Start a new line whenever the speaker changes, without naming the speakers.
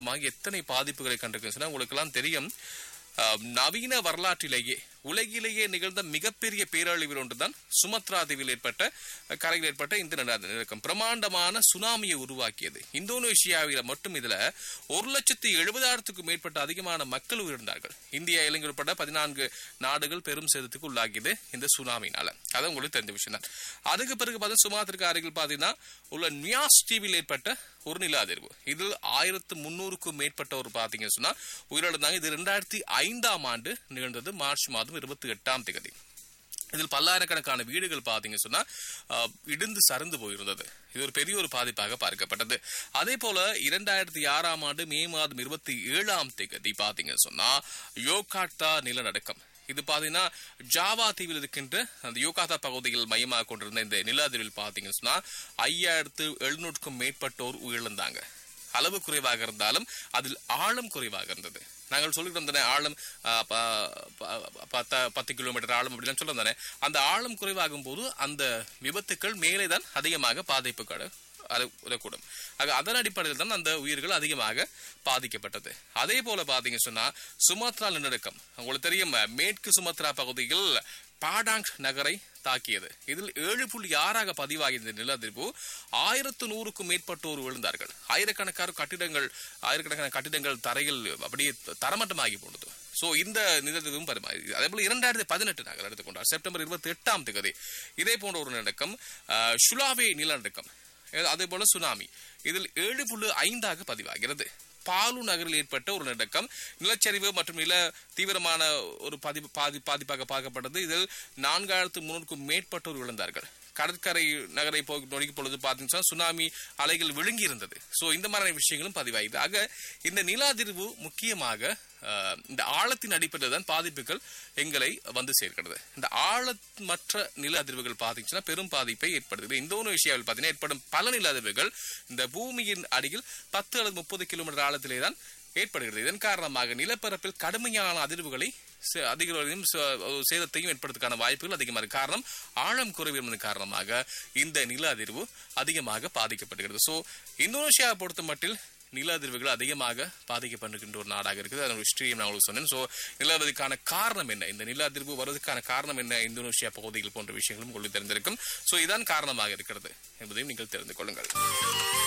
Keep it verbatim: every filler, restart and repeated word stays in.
எத்தனை பாதிப்புகளை கண்டிருக்குன்னு உங்களுக்கு எல்லாம் தெரியும். நவீன வரலாற்றிலேயே உலகிலேயே நிகழ்ந்த மிகப்பெரிய பேரழிவில் ஒன்றுதான் சுமத்ரா தீவில் ஏற்பட்ட கரையில் ஏற்பட்ட இந்த நிலநடுக்கம் பிரமாண்டமான சுனாமியை உருவாக்கியது. இந்தோனேஷியாவில் மட்டும் இதுல ஒரு லட்சத்தி எழுபதாயிரத்துக்கும் மேற்பட்ட அதிகமான மக்கள் உயிரிழந்தார்கள். இந்தியா, இலங்கை உட்பட பதினான்கு நாடுகள் பெரும் சேதத்துக்கு உள்ளாகியது இந்த சுனாமினால. அது உங்களுக்கு தெரிஞ்ச விஷயம் தான். அதுக்கு பிறகு பார்த்தா சுமாத்திற்கு அருகில் பார்த்தீங்கன்னா உள்ள நியாஸ் தீவில் ஏற்பட்ட ஒரு நில அதிர்வு. இதில் ஆயிரத்து முன்னூறுக்கும் மேற்பட்டவர் பார்த்தீங்கன்னு சொன்னா உயிரிழந்தாங்க. இது இரண்டாயிரத்தி ஐந்தாம் ஆண்டு நிகழ்ந்தது, மார்ச் மாதம் இருபத்தி எட்டாம் தேதி. இதில் பல்லாயிரக்கணக்கான வீடுகள் பாத்தீங்க சொன்னா இடிந்து சரிந்து போயிருந்தது. இது ஒரு பெரிய ஒரு பாதிப்பாக பார்க்கப்பட்டது. அதே போல இரண்டாயிரத்தி ஆறாம் ஆண்டு மே மாதம் இருபத்தி ஏழாம் தேதி பாத்தீங்க சொன்னா யோகாட்டா நிலநடுக்கம். இது பாத்தீங்கன்னா ஜாவா தீவில் இருக்கின்ற அந்த யோகாத்தா பகுதியில் மையமாக கொண்டிருந்த இந்த நில அதிர்வில் பாத்தீங்கன்னு சொன்னா ஐயாயிரத்து எழுநூறுக்கும் மேற்பட்டோர் உயிரிழந்தாங்க. அளவு குறைவாக இருந்தாலும் அதில் ஆழம் குறைவாக இருந்தது. நாங்கள் சொல்லிட்டு ஆழம் பத்து கிலோமீட்டர் ஆழம் அப்படின்னு சொல்லிருந்தானே, அந்த ஆழம் குறைவாகும் போது அந்த விபத்துக்கள் மேலேதான் அதிகமாக பாதிப்புகள் கூடும். அதன் அடிப்படையில் தான் அந்த உயிர்கள் அதிகமாக பாதிக்கப்பட்டது. அதே போல பாத்தீங்க சொன்னா சுமத்ரா நிலநடுக்கம் உங்களுக்கு தெரியும். மேற்கு சுமத்ரா பகுதியில் பாடாங் நகரை தாக்கியது. இதில் ஏழு புள்ளி ஆறாக பதிவாகிய இந்த நிலஅதிர்வு ஆயிரத்து நூறுக்கும் மேற்பட்டோர் விழுந்தார்கள். ஆயிரக்கணக்கான கட்டிடங்கள் ஆயிரக்கணக்கான கட்டிடங்கள் தரையில் அப்படியே தரமட்டமாகி போனது. சோ இந்த நிலநடுக்கம் பரிமாறி. அதே போல இரண்டாயிரத்தி பதினெட்டு நாங்கள் எடுத்துக்கொண்டார் செப்டம்பர் இருபத்தி எட்டாம் தேதி இதே போன்ற ஒரு நிலநடுக்கம் சுலாவே நிலநடுக்கம், அதே போல சுனாமி. இதில் ஏழு புள்ளி ஐந்தாக பதிவாகிறது. பாலு நகரில் ஏற்பட்ட ஒரு நிலநடுக்கம் நிலச்சரிவு மற்றும் நில தீவிரமான ஒரு பாதி பாதிப்பாக பார்க்கப்பட்டது. இதில் நான்காயிரத்து முன்னூறுக்கும் மேற்பட்டோர் விழுந்தார்கள். கடற்கரை நகரை போய் நொடிக்கும் பொழுது பார்த்தீங்கன்னா சுனாமி அலைகள் விழுங்கி இருந்தது. சோ இந்த மாதிரியான விஷயங்களும் பதிவாகுது. ஆக இந்த நில அதிர்வு முக்கியமாக இந்த ஆழத்தின் அடிப்படையில் தான் பாதிப்புகள் எங்களை வந்து சேர்க்கிறது. இந்த ஆழமற்ற நில அதிர்வுகள் பார்த்தீங்கன்னா பெரும் பாதிப்பை ஏற்படுத்துது. இந்தோனேஷியாவில் பார்த்தீங்கன்னா ஏற்படும் பல நில அதிர்வுகள் இந்த பூமியின் அடியில் பத்து அல்லது முப்பது கிலோமீட்டர் ஆழத்திலே தான் ஏற்படுகிறது. இதன் காரணமாக நிலப்பரப்பில் கடுமையான அதிர்வுகளை அதிகம் சேதத்தையும் ஏற்படுவதற்கான வாய்ப்புகள் அதிகமாக இருக்கு. காரணம் ஆழம் குறைவு காரணமாக இந்த நில அதிர்வு அதிகமாக பாதிக்கப்படுகிறது. சோ இந்தோனேஷியாவை பொறுத்த மட்டில் நில அதிர்வுகள் அதிகமாக பாதிக்கப்படுகின்ற ஒரு நாடாக இருக்குது. அதனுடைய ஹிஸ்டரியை நான் உங்களுக்கு சொன்னேன். சோ நிலவதுக்கான காரணம் என்ன, இந்த நில அதிர்வு வருவதற்கான காரணம் என்ன, இந்தோனேஷியா பகுதிகள் போன்ற விஷயங்களும் உங்களுக்கு தெரிந்திருக்கும். சோ இதான் காரணமாக இருக்கிறது என்பதையும் நீங்கள் தெரிந்து கொள்ளுங்கள்.